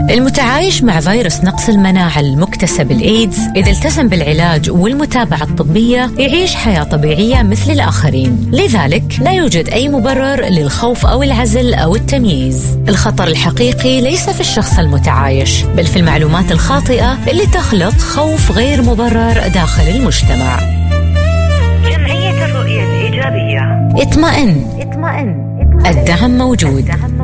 المتعايش مع فيروس نقص المناعة المكتسب الإيدز إذا التزم بالعلاج والمتابعة الطبية يعيش حياة طبيعية مثل الآخرين. لذلك لا يوجد أي مبرر للخوف أو العزل أو التمييز. الخطر الحقيقي ليس في الشخص المتعايش بل في المعلومات الخاطئة اللي تخلق خوف غير مبرر داخل المجتمع. جمعية الرؤية الإيجابية. اطمئن. الدعم موجود.